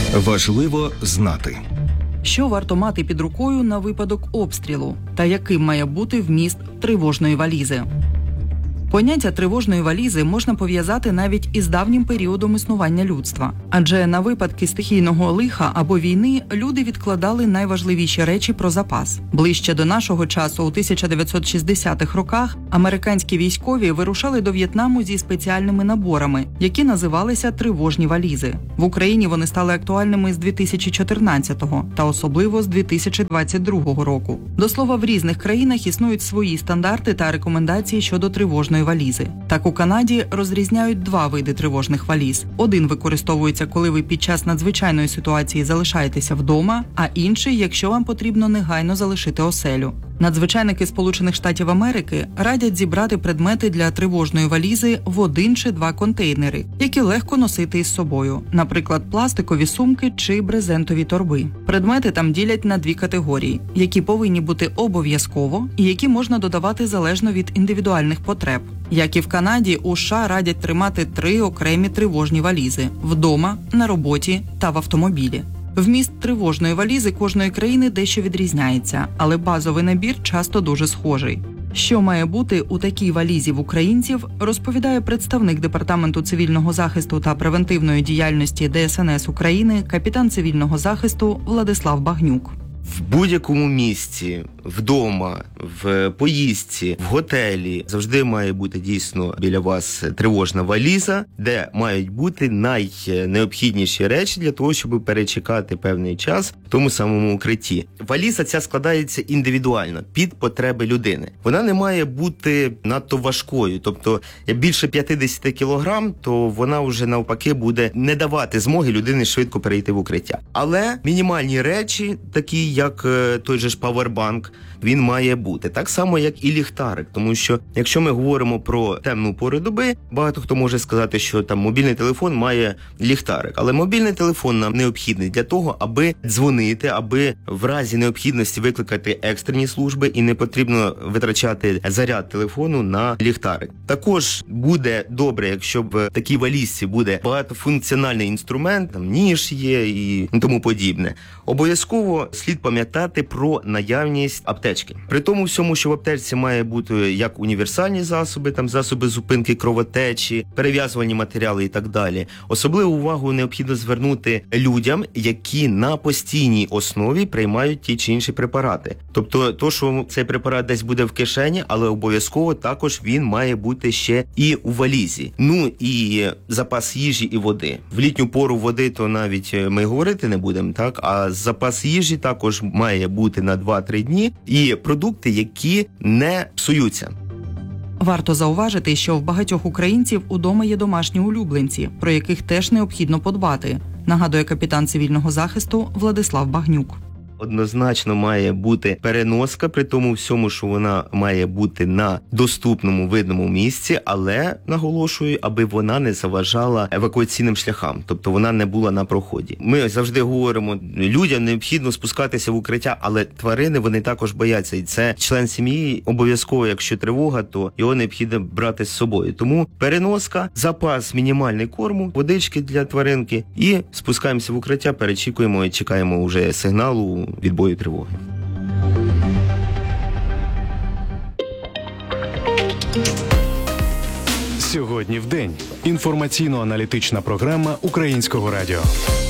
Важливо знати. Що варто мати під рукою на випадок обстрілу? Та яким має бути вміст тривожної валізи? Поняття тривожної валізи можна пов'язати навіть із давнім періодом існування людства. Адже на випадки стихійного лиха або війни люди відкладали найважливіші речі про запас. Ближче до нашого часу, у 1960-х роках, американські військові вирушали до В'єтнаму зі спеціальними наборами, які називалися тривожні валізи. В Україні вони стали актуальними з 2014-го та особливо з 2022 року. До слова, в різних країнах існують свої стандарти та рекомендації щодо тривожної валізи. Так, у Канаді розрізняють два види тривожних валіз. Один використовується, коли ви під час надзвичайної ситуації залишаєтеся вдома, а інший, якщо вам потрібно негайно залишити оселю. Надзвичайники Сполучених Штатів Америки радять зібрати предмети для тривожної валізи в 1 чи 2 контейнери, які легко носити із собою, наприклад, пластикові сумки чи брезентові торби. Предмети там ділять на 2 категорії, які повинні бути обов'язково і які можна додавати залежно від індивідуальних потреб. Як і в Канаді, у США радять тримати 3 окремі тривожні валізи – вдома, на роботі та в автомобілі. Вміст тривожної валізи кожної країни дещо відрізняється, але базовий набір часто дуже схожий. Що має бути у такій валізі в українців, розповідає представник Департаменту цивільного захисту та превентивної діяльності ДСНС України, капітан цивільного захисту Владислав Багнюк. В будь-якому місці, вдома, в поїздці, в готелі завжди має бути дійсно біля вас тривожна валіза, де мають бути найнеобхідніші речі для того, щоб перечекати певний час в тому самому укритті. Валіза ця складається індивідуально, під потреби людини. Вона не має бути надто важкою, тобто більше 50 кілограм, то вона вже навпаки буде не давати змоги людині швидко перейти в укриття. Але мінімальні речі, такі як той же ж павербанк, він має бути. Так само, як і ліхтарик, тому що якщо ми говоримо про темну пору доби, багато хто може сказати, що там мобільний телефон має ліхтарик. Але мобільний телефон нам необхідний для того, аби дзвонити, аби в разі необхідності викликати екстрені служби і не потрібно витрачати заряд телефону на ліхтарик. Також буде добре, якщо в такій валізці буде багатофункціональний інструмент, там ніж є і тому подібне. Обов'язково слід пам'ятати про наявність аптечки. При тому всьому, що в аптечці має бути як універсальні засоби, там засоби зупинки кровотечі, перев'язувальні матеріали і так далі. Особливу увагу необхідно звернути людям, які на постійній основі приймають ті чи інші препарати. Тобто, то, що цей препарат десь буде в кишені, але обов'язково також він має бути ще і у валізі. Ну і запас їжі і води. В літню пору води то навіть ми говорити не будемо, так? А запас їжі також має бути на 2-3 дні. І продукти, які не псуються. Варто зауважити, що в багатьох українців удома є домашні улюбленці, про яких теж необхідно подбати, нагадує капітан цивільного захисту Владислав Багнюк. Однозначно має бути переноска, при тому всьому, що вона має бути на доступному, видному місці, але, наголошую, аби вона не заважала евакуаційним шляхам, тобто вона не була на проході. Ми завжди говоримо, людям необхідно спускатися в укриття, але тварини, вони також бояться, і це член сім'ї, обов'язково, якщо тривога, то його необхідно брати з собою. Тому переноска, запас мінімальний корму, водички для тваринки і спускаємося в укриття, перечікуємо і чекаємо вже сигналу відбою тривоги. Сьогодні в день. Інформаційно-аналітична програма Українського радіо.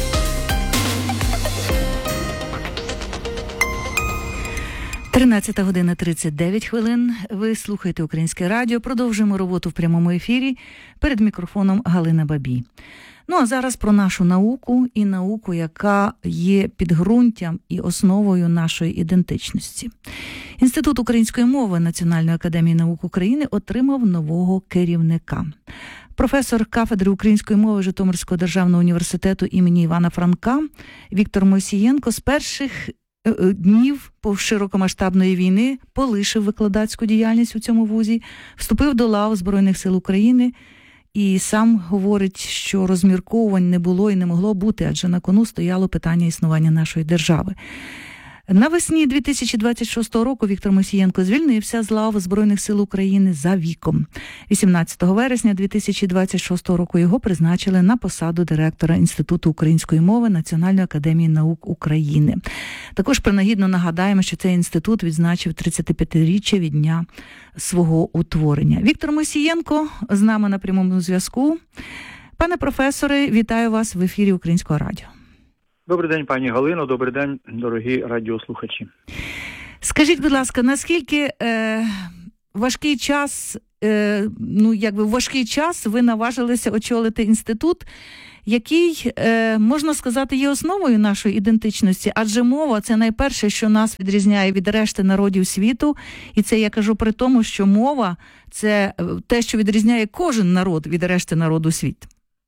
Тринадцята година 39 хвилин. Ви слухаєте Українське радіо. Продовжуємо роботу в прямому ефірі. Перед мікрофоном Галина Бабій. Ну, а зараз про нашу науку і науку, яка є підґрунтям і основою нашої ідентичності. Інститут української мови Національної академії наук України отримав нового керівника. Професор кафедри української мови Житомирського державного університету імені Івана Франка Віктор Мойсієнко з перших днів широкомасштабної війни полишив викладацьку діяльність у цьому вузі, вступив до лав Збройних сил України і сам говорить, що розмірковувань не було і не могло бути, адже на кону стояло питання існування нашої держави. Навесні 2026 року Віктор Мосієнко звільнився з лав Збройних сил України за віком. 18 вересня 2026 року його призначили на посаду директора Інституту української мови Національної академії наук України. Також принагідно нагадаємо, що цей інститут відзначив 35-річчя від дня свого утворення. Віктор Мосієнко з нами на прямому зв'язку. Пане професоре, вітаю вас в ефірі Українського радіо. Добрий день, пані Галино, добрий день, дорогі радіослухачі. Скажіть, будь ласка, наскільки важкий час, в важкий час ви наважилися очолити інститут, який, можна сказати, є основою нашої ідентичності, адже мова – це найперше, що нас відрізняє від решти народів світу, і це я кажу при тому, що мова – це те, що відрізняє кожен народ від решти народу світу.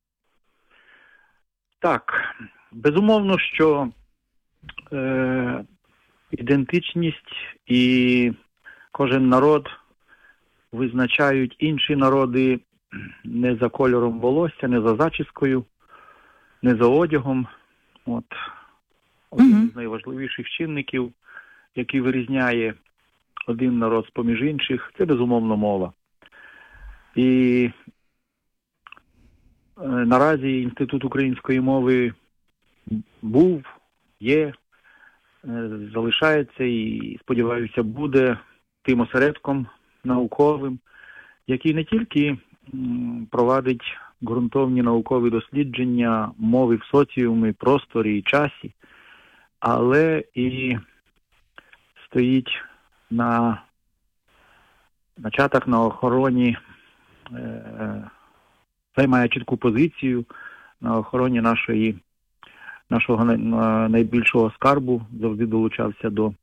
Так, безумовно, що ідентичність і кожен народ визначають інші народи не за кольором волосся, не за зачіскою, не за одягом. Один з найважливіших чинників, який вирізняє один народ з-поміж інших, це безумовно мова. І наразі Інститут української мови був, є, залишається і, сподіваюся, буде тим осередком науковим, який не тільки провадить ґрунтовні наукові дослідження мови в соціумі, просторі і часі, але і стоїть на начаток, на охороні, займає чітку позицію на охороні нашого найбільшого скарбу, завжди долучався до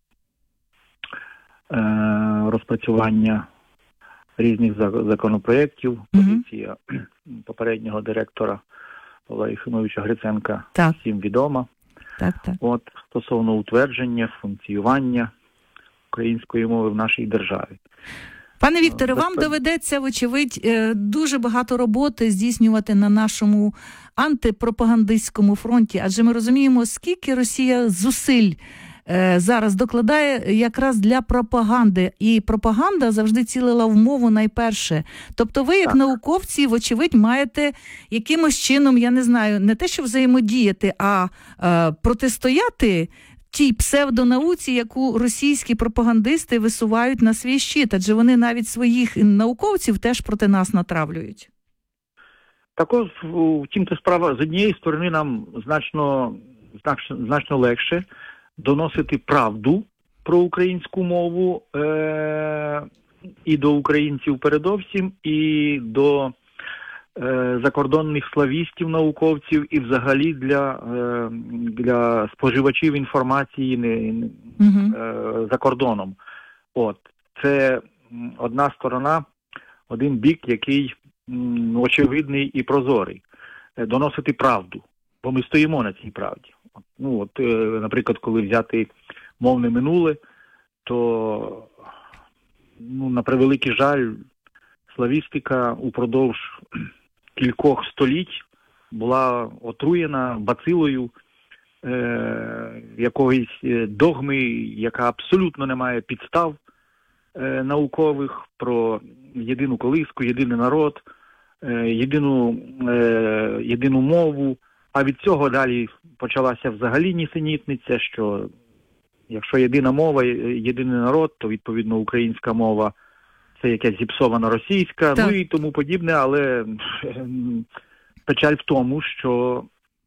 розпрацювання різних законопроєктів. Позиція попереднього директора Павла Єфимовича Гриценка всім відома. Так. Стосовно утвердження, функціювання української мови в нашій державі. Пане Вікторе, вам доведеться, вочевидь, дуже багато роботи здійснювати на нашому антипропагандистському фронті, адже ми розуміємо, скільки Росія зусиль зараз докладає якраз для пропаганди. І пропаганда завжди цілила в мову найперше. Тобто ви, як науковці, вочевидь, маєте якимось чином, я не знаю, не те, що взаємодіяти, а протистояти тій псевдонауці, яку російські пропагандисти висувають на свій щит, адже вони навіть своїх науковців теж проти нас натравлюють. Також, втім, справа, з однієї сторони, нам значно легше доносити правду про українську мову і до українців передовсім, і до закордонних славістів, науковців, і взагалі для споживачів інформації за кордоном. Це одна сторона, один бік, який очевидний і прозорий. Доносити правду, бо ми стоїмо на цій правді. Наприклад, коли взяти мовне минуле, то, на превеликий жаль, славістика упродовж кількох століть була отруєна бацилою якоїсь догми, яка абсолютно не має підстав наукових про єдину колиску, єдиний народ, єдину мову. А від цього далі почалася взагалі нісенітниця, що якщо єдина мова, єдиний народ, то, відповідно, українська мова – це якась зіпсована російська, і тому подібне, але печаль в тому, що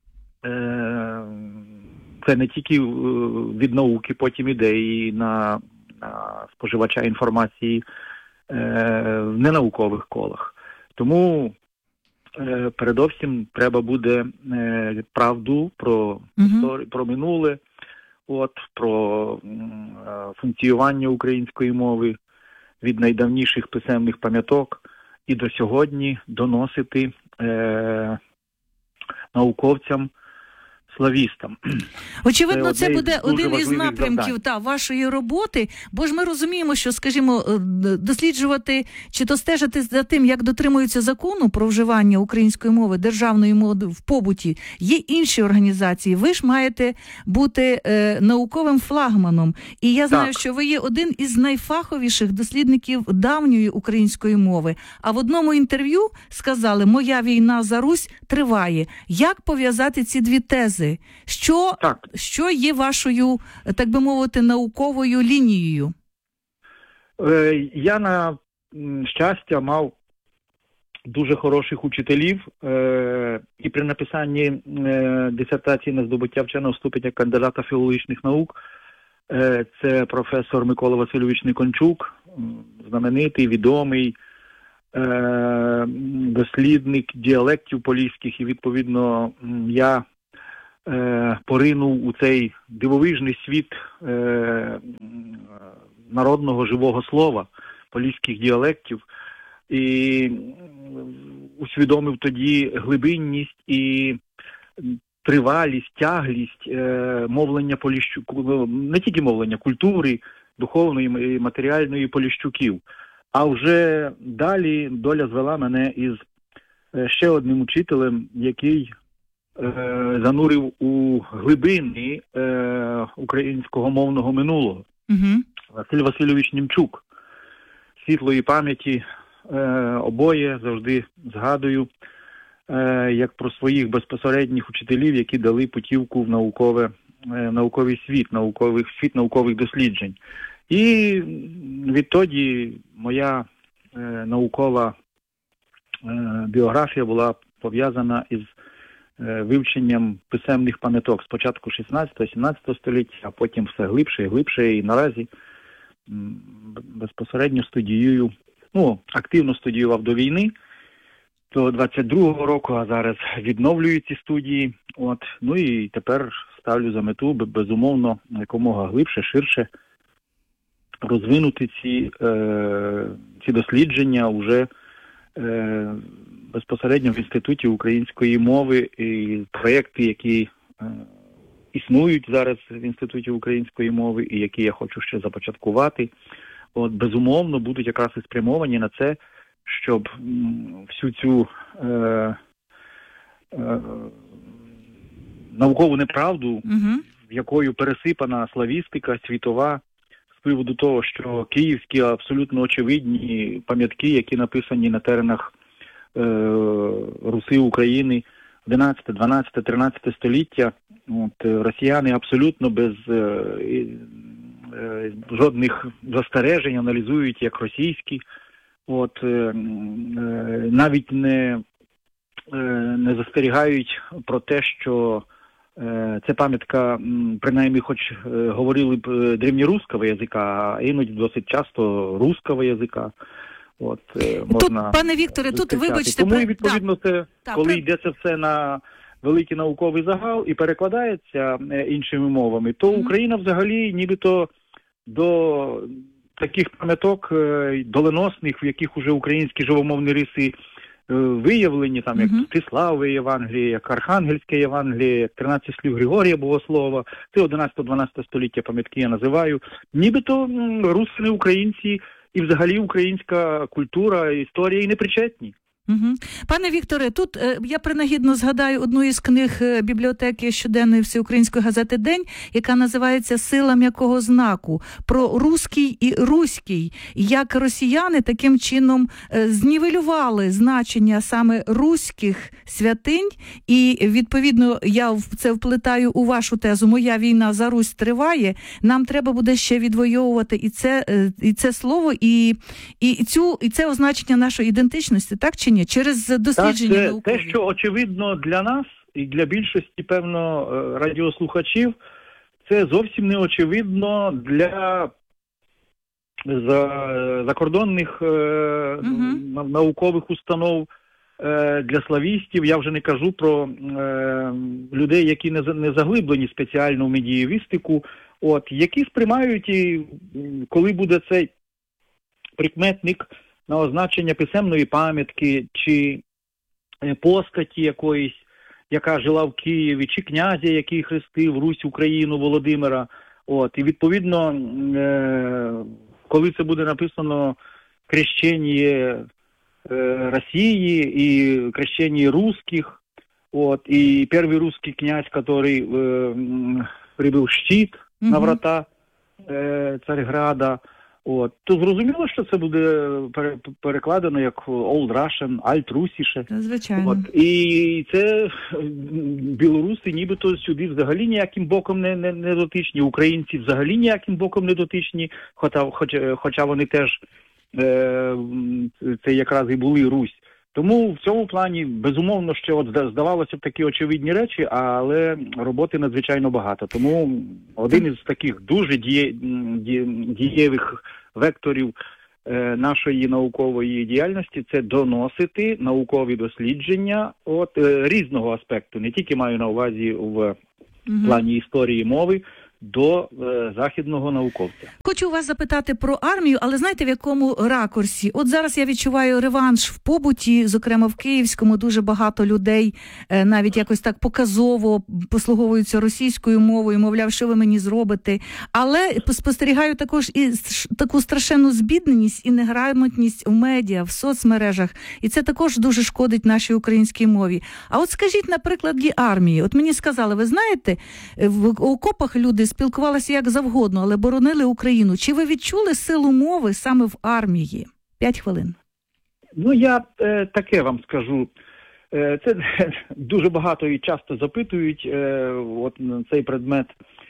це не тільки від науки потім іде і на споживача інформації в ненаукових колах. Тому передовсім треба буде правду про минуле, про функціювання української мови від найдавніших писемних пам'яток і до сьогодні доносити науковцям славістам. Очевидно, це одне буде із дуже один із важливих напрямків вашої роботи, бо ж ми розуміємо, що, скажімо, досліджувати чи то стежити за тим, як дотримуються закону про вживання української мови, державної мови в побуті, є інші організації. Ви ж маєте бути науковим флагманом. І я знаю, що ви є один із найфаховіших дослідників давньої української мови. А в одному інтерв'ю сказали, моя війна за Русь триває. Як пов'язати ці дві тези? Що є вашою, так би мовити, науковою лінією? Я, на щастя, мав дуже хороших учителів, і при написанні дисертації на здобуття вченого ступеня кандидата філологічних наук це професор Микола Васильович Никончук, знаменитий, відомий дослідник діалектів поліських, і, відповідно, я поринув у цей дивовижний світ народного живого слова, поліських діалектів, і усвідомив тоді глибинність і тривалість, тяглість мовлення Поліщуку, не тільки мовлення, культури, духовної і матеріальної Поліщуків. А вже далі доля звела мене із ще одним учителем, який занурив у глибини українського мовного минулого. Василь Васильович Німчук. Світлої пам'яті обоє завжди згадую як про своїх безпосередніх учителів, які дали путівку в науковий світ, світ наукових досліджень. І відтоді моя наукова біографія була пов'язана із вивченням писемних пам'яток спочатку 16-17 століття, а потім все глибше і глибше, і наразі безпосередньо студіюю, активно студіював до війни, до 22-го року, а зараз відновлюю ці студії. Ну і тепер ставлю за мету, безумовно, якомога глибше, ширше розвинути ці дослідження уже безпосередньо в Інституті української мови, і проєкти, які існують зараз в Інституті української мови і які я хочу ще започаткувати, безумовно, будуть якраз і спрямовані на це, щоб всю цю наукову неправду, якою пересипана славістика світова, з приводу того, що київські абсолютно очевидні пам'ятки, які написані на теренах Руси України 11, 12, 13 століття, росіяни абсолютно без жодних застережень аналізують як російські, навіть не застерігають про те, що це пам'ятка, принаймні, хоч говорили б древньоруського язика, а іноді досить часто руського язика. Можна тут, пане Вікторе, тут, вибачте... Тому, відповідно, коли йде це все на великий науковий загал і перекладається іншими мовами, то Україна взагалі нібито до таких пам'яток доленосних, в яких уже українські живомовні риси виявлені, там як Мстиславове Євангеліє, як Архангельське Євангеліє, як 13 слів Григорія Богослова, це 11-12 століття пам'ятки я називаю, нібито руси, українці і взагалі українська культура, історія і не причетні. Пане Вікторе, тут я принагідно згадаю одну із книг бібліотеки щоденної Всеукраїнської газети «День», яка називається «Сила м'якого знаку», про руський і руський, як росіяни таким чином знівелювали значення саме руських святинь, і відповідно я це вплетаю у вашу тезу «Моя війна за Русь триває», нам треба буде ще відвоювати і це слово, і це означення нашої ідентичності, так чи ні? Через дослідження наукові. Те, що очевидно для нас і для більшості, певно, радіослухачів, це зовсім не очевидно для закордонних наукових установ, для славістів. Я вже не кажу про людей, які не заглиблені спеціально в медієвістику, які сприймають, і коли буде цей прикметник на означення писемної пам'ятки чи постаті якоїсь, яка жила в Києві, чи князя, який хрестив Русь, Україну, Володимира. І відповідно, коли це буде написано «Крещення Росії» і «Крещення русских», і перший русский князь, який прибив щит на врата Царьграда, то зрозуміло, що це буде перекладено як Old Russian, Alt Russische. Звичайно. І це білоруси нібито сюди взагалі ніяким боком не дотичні, українці взагалі ніяким боком не дотичні, хоча вони теж це якраз і були Русь. Тому в цьому плані, безумовно, ще здавалося б такі очевидні речі, але роботи надзвичайно багато. Тому один із таких дуже дієвих векторів нашої наукової діяльності – це доносити наукові дослідження різного аспекту. Не тільки маю на увазі в плані історії мови, до західного науковця. Хочу вас запитати про армію, але знаєте, в якому ракурсі? От зараз я відчуваю реванш в побуті, зокрема в Київському, дуже багато людей навіть якось так показово послуговуються російською мовою, мовляв, що ви мені зробите. Але спостерігаю також і таку страшенну збідненість і неграмотність у медіа, в соцмережах. І це також дуже шкодить нашій українській мові. А от скажіть, на прикладі армії. От мені сказали, ви знаєте, в окопах люди спілкувалися як завгодно, але боронили Україну. Чи ви відчули силу мови саме в армії? 5 хвилин. Я таке вам скажу. Це дуже багато і часто запитують на цей предмет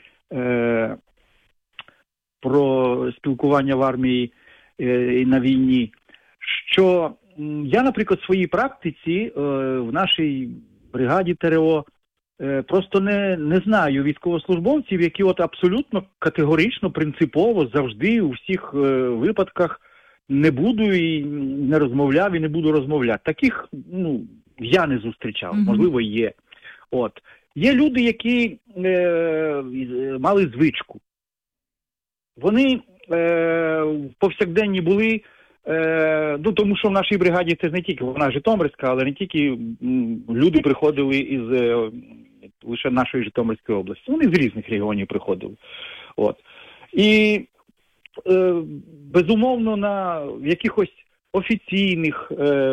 про спілкування в армії і на війні. Що я, наприклад, в своїй практиці в нашій бригаді ТРО просто не знаю військовослужбовців, які абсолютно категорично, принципово завжди у всіх випадках не буду і не розмовляв і не буду розмовляти. Таких, я не зустрічав, можливо, є. Є люди, які мали звичку. Вони повсякденні були, тому що в нашій бригаді це ж не тільки, вона Житомирська, але не тільки люди приходили із лише нашої Житомирської області. Вони з різних регіонів приходили. І безумовно на якихось офіційних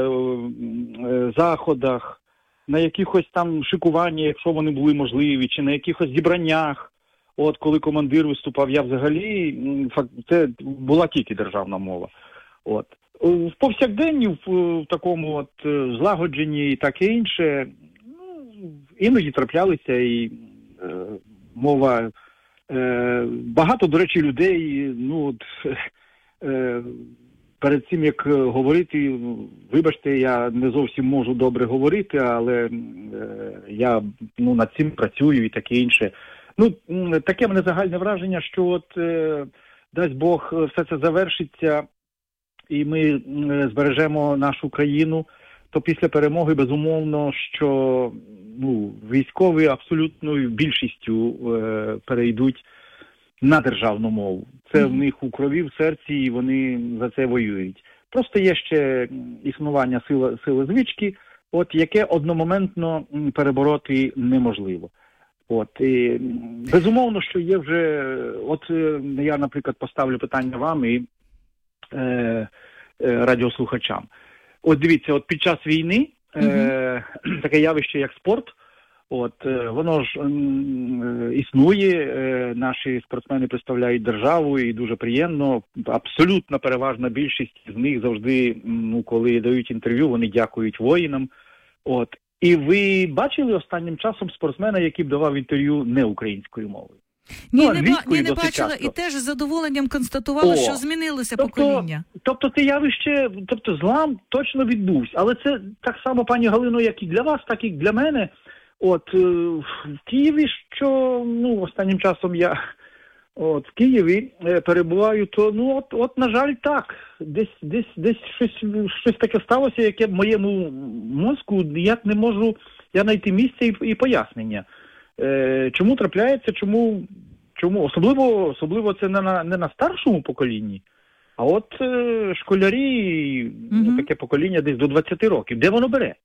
заходах, на якихось там шикуваннях, якщо вони були можливі, чи на якихось зібраннях, коли командир виступав, я взагалі, це була тільки державна мова. В повсякденні, в такому злагодженні і таке інше, іноді траплялися і мова. Багато, до речі, людей, перед цим, як говорити, вибачте, я не зовсім можу добре говорити, але я над цим працюю і таке інше. Таке мене загальне враження, що дасть Бог, все це завершиться, і ми збережемо нашу країну, то після перемоги, безумовно, що військові абсолютною більшістю перейдуть на державну мову. Це в них у крові, в серці, і вони за це воюють. Просто є ще існування сили звички, яке одномоментно перебороти неможливо. І безумовно, що є вже, я, наприклад, поставлю питання вам і радіослухачам. Дивіться, під час війни таке явище, як спорт, воно ж існує, наші спортсмени представляють державу, і дуже приємно. Абсолютно переважна більшість з них завжди, коли дають інтерв'ю, вони дякують воїнам. І ви бачили останнім часом спортсмена, який б давав інтерв'ю не українською мовою? Ні, не бачила, і теж з задоволенням констатувала, що змінилося покоління. Тобто це явище, злам точно відбувся. Але це так само, пані Галино, як і для вас, так і для мене. В Києві, що, останнім часом я в Києві перебуваю, то, на жаль, так. Десь щось таке сталося, яке в моєму мозку ніяк не можу я знайти місце і пояснення. Чому трапляється, чому особливо це не на старшому поколінні, а школярі, таке покоління десь до 20 років. Де воно бере?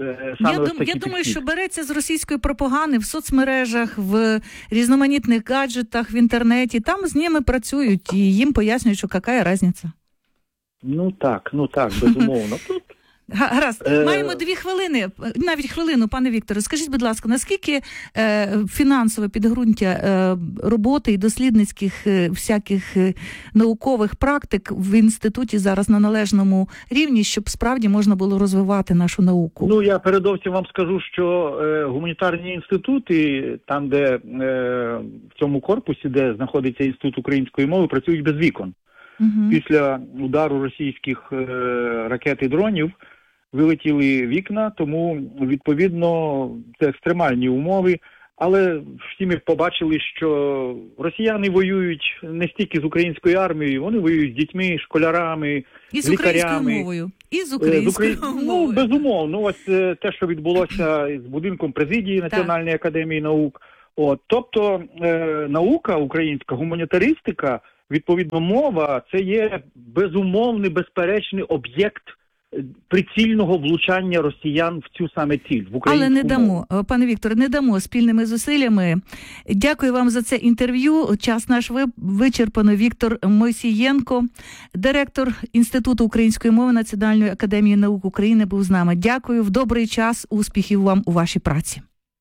саме Я ось такий думаю, підхід. що береться з російської пропаганди в соцмережах, в різноманітних гаджетах, в інтернеті. Там з ними працюють і їм пояснюють, що яка різниця. Ну так, безумовно. Тут Гаразд, маємо 2 хвилини, навіть хвилину, пане Вікторе. Скажіть, будь ласка, наскільки фінансове підґрунтя роботи і дослідницьких всяких наукових практик в інституті зараз на належному рівні, щоб справді можна було розвивати нашу науку? Ну, я передовсім вам скажу, що гуманітарні інститути, там, де в цьому корпусі, де знаходиться Інститут української мови, працюють без вікон. Угу. Після удару російських ракет і дронів вилетіли вікна, тому, відповідно, це екстремальні умови. Але всі ми побачили, що росіяни воюють не стільки з українською армією, вони воюють з дітьми, школярами, І з лікарями. українською мовою. І з українською мовою. Ну, безумовно. Ось те, що відбулося з будинком президії Національної академії наук. Тобто наука українська, гуманітаристика, відповідно мова, це є безумовний, безперечний об'єкт прицільного влучання росіян в цю саме ціль, в українську Але не дамо, мову. пане Вікторе, не дамо спільними зусиллями. Дякую вам за це інтерв'ю. Час наш вичерпано. Віктор Мойсієнко, директор Інституту української мови Національної академії наук України, був з нами. Дякую. В добрий час. Успіхів вам у вашій праці.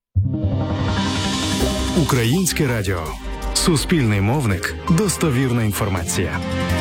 Українське радіо. Суспільний мовник. Достовірна інформація.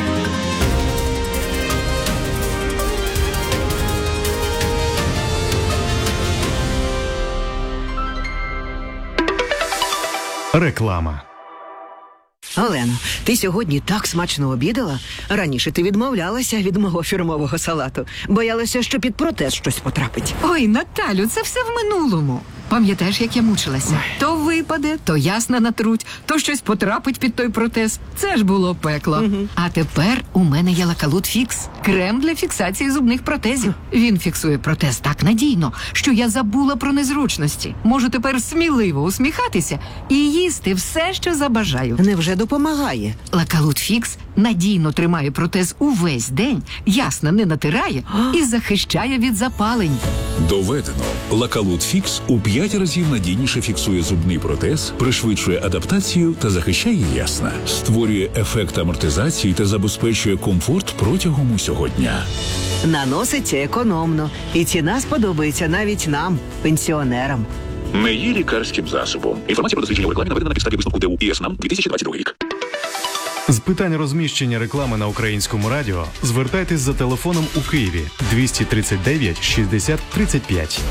Реклама. Олено, ти сьогодні так смачно обідала? Раніше ти відмовлялася від мого фірмового салату. Боялася, що під протез щось потрапить. Ой, Наталю, це все в минулому. Пам'ятаєш, як я мучилася? То випаде, то ясна натруть, то щось потрапить під той протез. Це ж було пекло. А тепер у мене є Лакалут Фікс. Крем для фіксації зубних протезів. Він фіксує протез так надійно, що я забула про незручності. Можу тепер сміливо усміхатися і їсти все, що забажаю. Невже допомагає? Лакалут Фікс надійно тримає протез увесь день, ясно не натирає і захищає від запалень. Доведено. Лакалут Фікс у 5 разів надійніше фіксує зубний протез, пришвидшує адаптацію та захищає ясна. Створює ефект амортизації та забезпечує комфорт протягом усього дня. Наноситься економно. І ціна сподобається навіть нам, пенсіонерам. Не є лікарським засобом. Інформація про дослідження у рекламі наведена на підставі висновку ТУ ІСНАМ 2022 рік. З питань розміщення реклами на Українському радіо звертайтесь за телефоном у Києві 239 60 35.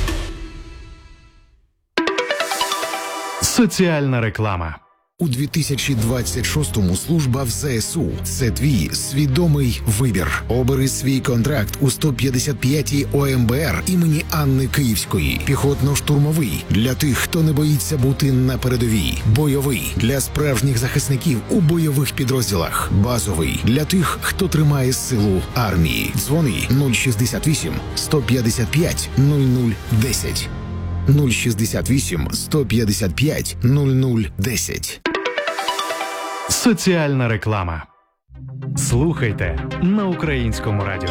Соціальна реклама. У 2026-му служба в ЗСУ – це твій свідомий вибір. Обери свій контракт у 155-й ОМБР імені Анни Київської. Піхотно-штурмовий – для тих, хто не боїться бути на передовій. Бойовий – для справжніх захисників у бойових підрозділах. Базовий – для тих, хто тримає силу армії. Дзвони 068 155 0010. 068 155 0010. Соціальна реклама. Слухайте на Українському радіо.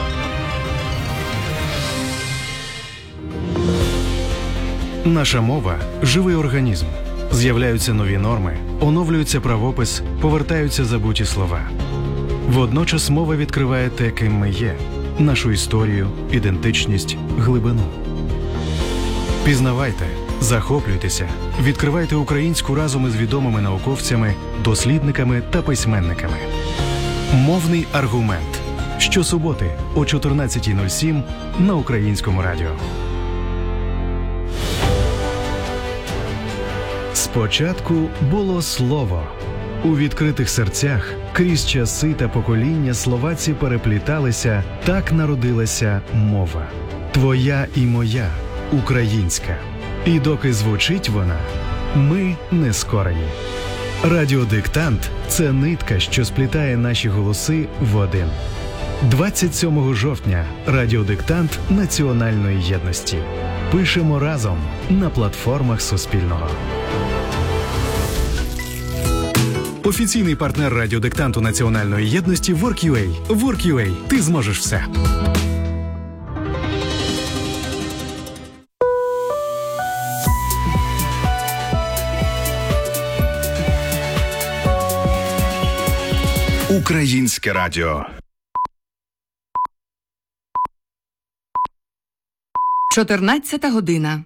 Наша мова – живий організм. З'являються нові норми, оновлюється правопис, повертаються забуті слова. Водночас мова відкриває те, ким ми є – нашу історію, ідентичність, глибину. Пізнавайте, захоплюйтеся, відкривайте українську разом із відомими науковцями, дослідниками та письменниками. Мовний аргумент. Щосуботи о 14:07 на Українському радіо. Спочатку було слово. У відкритих серцях крізь часи та покоління словаці перепліталися, так народилася мова. Твоя і моя. Українська. І доки звучить вона, ми не скорені. Радіодиктант – це нитка, що сплітає наші голоси в один. 27 жовтня радіодиктант Національної єдності. Пишемо разом на платформах Суспільного. Офіційний партнер радіодиктанту Національної єдності WorkUA. WorkUA. Ти зможеш все. Українське радіо. 14 година.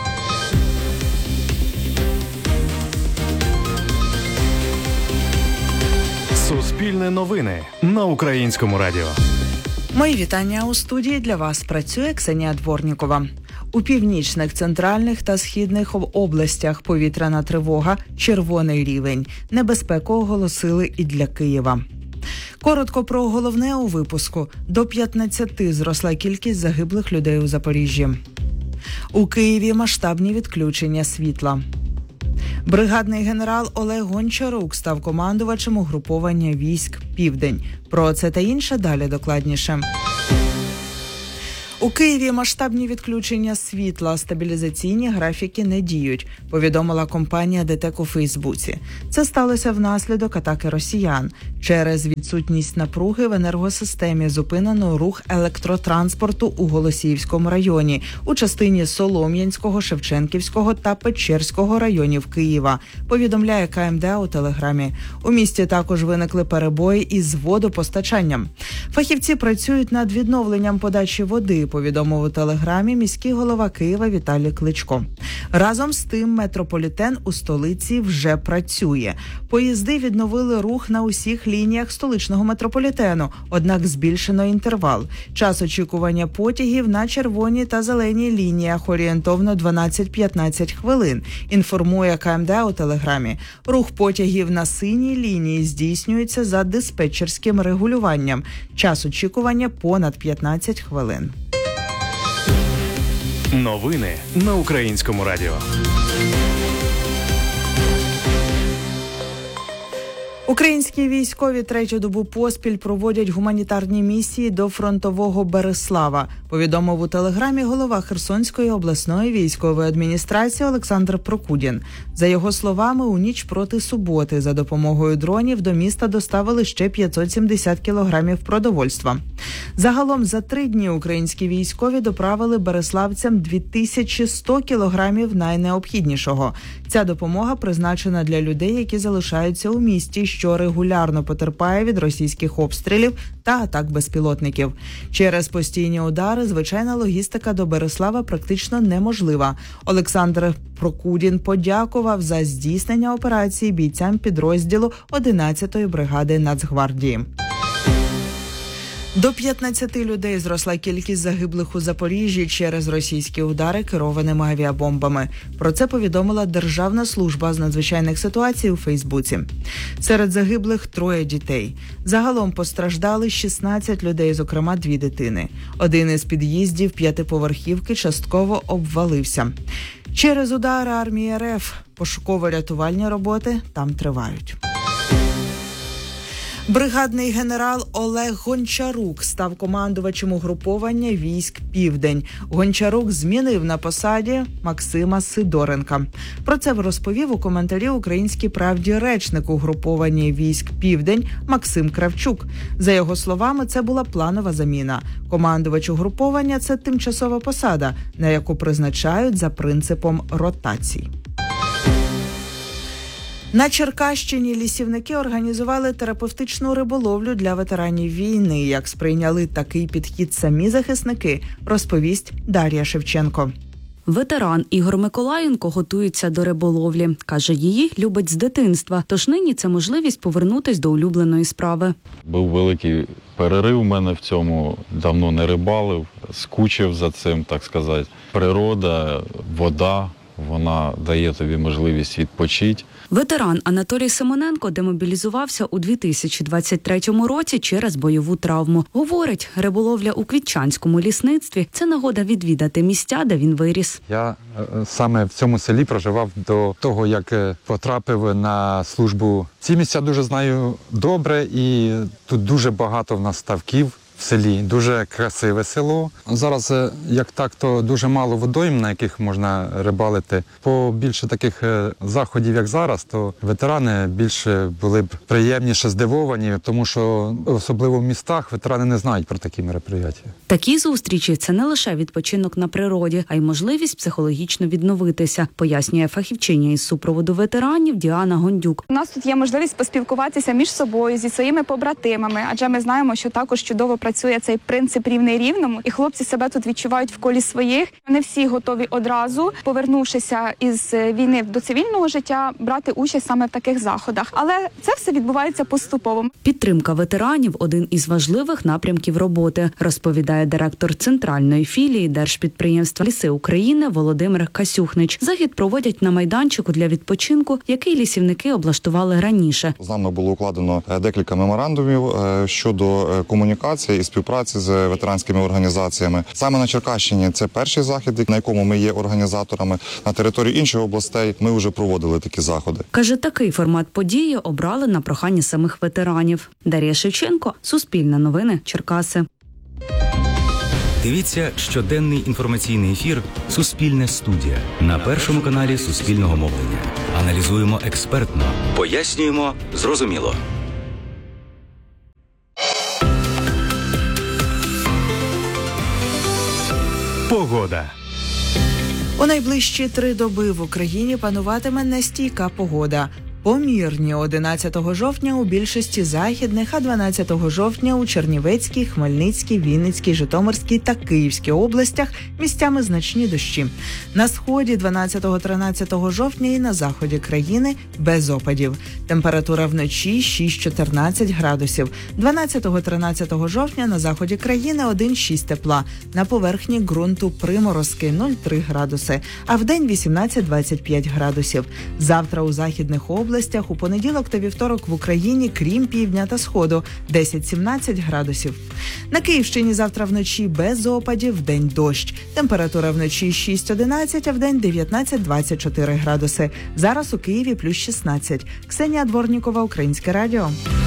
Суспільне новини на Українському радіо. Мої вітання у студії. Для вас працює Ксенія Дворнікова. У північних, центральних та східних областях повітряна тривога, червоний рівень. Небезпеку оголосили і для Києва. Коротко про головне у випуску. До 15 зросла кількість загиблих людей у Запоріжжі. У Києві масштабні відключення світла. Бригадний генерал Олег Гончарук став командувачем угруповання військ «Південь». Про це та інше далі докладніше. У Києві масштабні відключення світла, стабілізаційні графіки не діють, повідомила компанія ДТЕК у Фейсбуці. Це сталося внаслідок атаки росіян. Через відсутність напруги в енергосистемі зупинено рух електротранспорту у Голосіївському районі, у частині Солом'янського, Шевченківського та Печерського районів Києва, повідомляє КМДА у Телеграмі. У місті також виникли перебої із водопостачанням. Фахівці працюють над відновленням подачі води, повідомив у Телеграмі міський голова Києва Віталій Кличко. Разом з тим, метрополітен у столиці вже працює. Поїзди відновили рух на усіх лініях столичного метрополітену, однак збільшено інтервал. Час очікування потягів на червоній та зеленій лініях орієнтовно 12-15 хвилин, інформує КМДА у Телеграмі. Рух потягів на синій лінії здійснюється за диспетчерським регулюванням. Час очікування понад 15 хвилин. Новини на Українському радіо. Українські військові третю добу поспіль проводять гуманітарні місії до фронтового Берислава, повідомив у Телеграмі голова Херсонської обласної військової адміністрації Олександр Прокудін. За його словами, у ніч проти суботи за допомогою дронів до міста доставили ще 570 кілограмів продовольства. Загалом за 3 дні українські військові доправили бериславцям 2100 кілограмів найнеобхіднішого. Ця допомога призначена для людей, які залишаються у місті, що регулярно потерпає від російських обстрілів та атак безпілотників. Через постійні удари звичайна логістика до Берислава практично неможлива. Олександр Прокудін подякував за здійснення операції бійцям підрозділу 11-ї бригади Нацгвардії. До 15 людей зросла кількість загиблих у Запоріжжі через російські удари керованими авіабомбами. Про це повідомила Державна служба з надзвичайних ситуацій у Фейсбуці. Серед загиблих 3 дітей. Загалом постраждали 16 людей, зокрема 2 дитини. Один із під'їздів 5-поверхівки частково обвалився. Через удари армії РФ пошуково-рятувальні роботи там тривають. Бригадний генерал Олег Гончарук став командувачем угруповання військ «Південь». Гончарук змінив на посаді Максима Сидоренка. Про це розповів у коментарі «Українській правді» речник угруповання військ «Південь» Максим Кравчук. За його словами, це була планова заміна. Командувач угруповання – це тимчасова посада, на яку призначають за принципом ротацій. На Черкащині лісівники організували терапевтичну риболовлю для ветеранів війни. Як сприйняли такий підхід самі захисники, розповість Дар'я Шевченко. Ветеран Ігор Миколаєнко готується до риболовлі. Каже, її любить з дитинства, тож нині це можливість повернутись до улюбленої справи. Був великий перерив у мене в цьому, давно не рибалив, скучив за цим, так сказати. Природа, вода, вона дає тобі можливість відпочити. Ветеран Анатолій Симоненко демобілізувався у 2023 році через бойову травму. Говорить, риболовля у Квітчанському лісництві – це нагода відвідати місця, де він виріс. Я саме в цьому селі проживав до того, як потрапив на службу. Ці місця дуже знаю добре, і тут дуже багато в нас ставків. в селі. Дуже красиве село. Зараз, як так, то дуже мало водойм, на яких можна рибалити. По більше таких заходів, як зараз, то ветерани більше були б приємніше здивовані, тому що особливо в містах ветерани не знають про такі мероприятия. Такі зустрічі – це не лише відпочинок на природі, а й можливість психологічно відновитися, пояснює фахівчиня із супроводу ветеранів Діана Гондюк. У нас тут є можливість поспілкуватися між собою, зі своїми побратимами, адже ми знаємо, що також чудово працює цей принцип рівний рівному, і хлопці себе тут відчувають в колі своїх. Не всі готові одразу, повернувшися із війни до цивільного життя, брати участь саме в таких заходах. Але це все відбувається поступово. Підтримка ветеранів – один із важливих напрямків роботи, розповідає директор центральної філії держпідприємства «Ліси України» Володимир Касюхнич. Захід проводять на майданчику для відпочинку, який лісівники облаштували раніше. З нами було укладено декілька меморандумів щодо комунікації і співпраці з ветеранськими організаціями. Саме на Черкащині це перший захід, на якому ми є організаторами. На території інших областей ми вже проводили такі заходи. Каже, такий формат події обрали на прохання самих ветеранів. Дар'я Шевченко, Суспільне новини, Черкаси. Дивіться щоденний інформаційний ефір «Суспільне студія» на Першому каналі Суспільного мовлення. Аналізуємо експертно, пояснюємо зрозуміло. Погода. У найближчі 3 доби в Україні пануватиме нестійка погода. Помірні 11 жовтня у більшості західних, а 12 жовтня у Чернівецькій, Хмельницькій, Вінницькій, Житомирській та Київській областях місцями значні дощі. На сході 12-13 жовтня і на заході країни без опадів. Температура вночі 6-14 градусів. 12-13 жовтня на заході країни 1-6 тепла. На поверхні ґрунту приморозки 0,3 градуси, а вдень 18-25 градусів. Завтра у західних областях у понеділок та вівторок в Україні, крім півдня та сходу, 10-17 градусів. На Київщині завтра вночі без опадів, вдень дощ. Температура вночі 6-11, а вдень 19-24 градуси. Зараз у Києві плюс 16. Ксенія Дворнікова, Українське радіо.